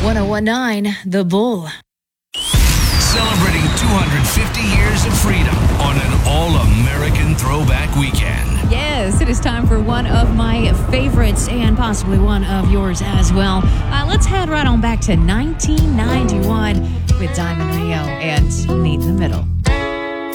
1019 The Bull. Celebrating 250 years of freedom on an all-American throwback weekend. Yes, it is time for one of my favorites and possibly one of yours as well. Let's head right on back to 1991 with Diamond Rio and Meet in the Middle.